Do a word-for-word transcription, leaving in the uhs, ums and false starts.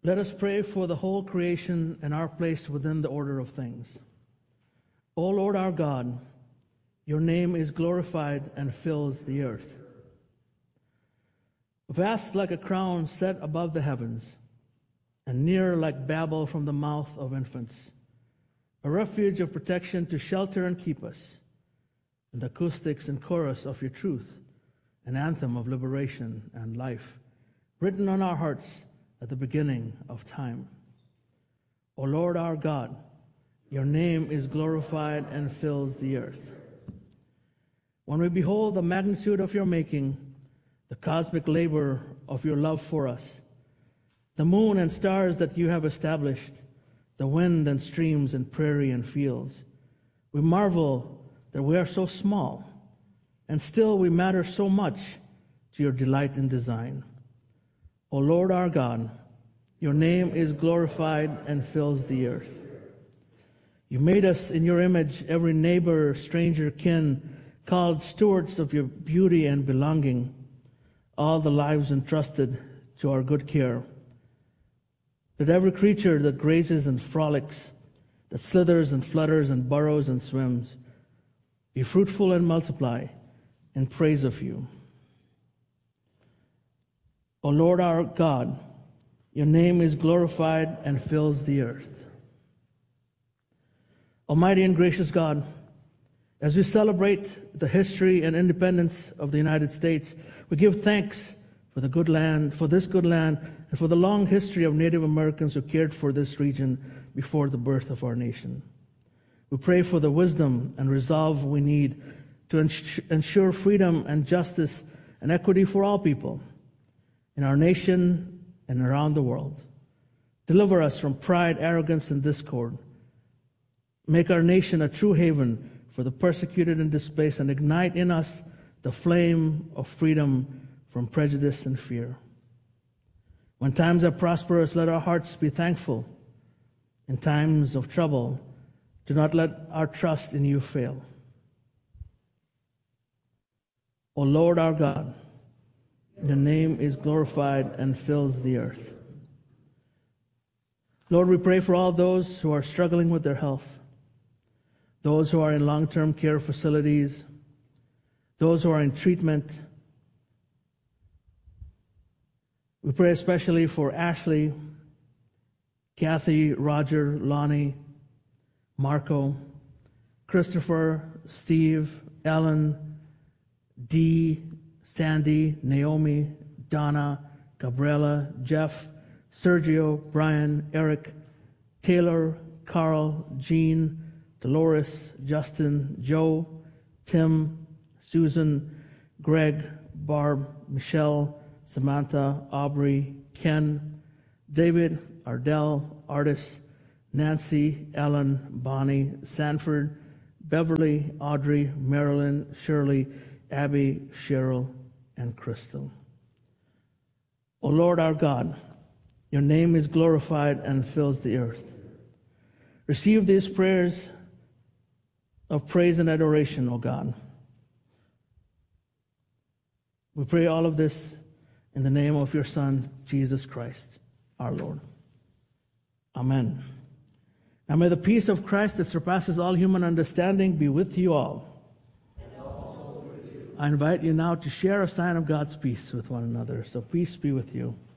Let us pray for the whole creation and our place within the order of things. O Lord our God, your name is glorified and fills the earth. Vast like a crown set above the heavens, and near like Babel from the mouth of infants, a refuge of protection to shelter and keep us, and the acoustics and chorus of your truth, an anthem of liberation and life, written on our hearts at the beginning of time. O Lord our God, your name is glorified and fills the earth. When we behold the magnitude of your making, the cosmic labor of your love for us, the moon and stars that you have established, the wind and streams and prairie and fields, we marvel that we are so small, and still we matter so much to your delight in design. O Lord our God, your name is glorified and fills the earth. You made us in your image, every neighbor, stranger, kin, called stewards of your beauty and belonging, all the lives entrusted to our good care. Let every creature that grazes and frolics, that slithers and flutters and burrows and swims, be fruitful and multiply in praise of you. O Lord our God, your name is glorified and fills the earth. Almighty and gracious God, as we celebrate the history and independence of the United States, we give thanks for the good land, for this good land, and for the long history of Native Americans who cared for this region before the birth of our nation. We pray for the wisdom and resolve we need to ensure freedom and justice and equity for all people in our nation and around the world. Deliver us from pride, arrogance, and discord. Make our nation a true haven for the persecuted and displaced, and ignite in us the flame of freedom from prejudice and fear. When times are prosperous, let our hearts be thankful. In times of trouble, do not let our trust in you fail. O Lord our God, your name is glorified and fills the earth. Lord, we pray for all those who are struggling with their health, those who are in long-term care facilities, those who are in treatment. We pray especially for Ashley, Kathy, Roger, Lonnie, Marco, Christopher, Steve, Ellen, Dee, Sandy, Naomi, Donna, Gabriella, Jeff, Sergio, Brian, Eric, Taylor, Carl, Jean, Dolores, Justin, Joe, Tim, Susan, Greg, Barb, Michelle, Samantha, Aubrey, Ken, David, Ardell, Artis, Nancy, Ellen, Bonnie, Sanford, Beverly, Audrey, Marilyn, Shirley, Abby, Cheryl, and Crystal. O Lord our God, your name is glorified and fills the earth. Receive these prayers of praise and adoration, O God. We pray all of this in the name of your Son, Jesus Christ, our Lord. Amen. Now may the peace of Christ that surpasses all human understanding be with you all. And also with you. I invite you now to share a sign of God's peace with one another. So peace be with you.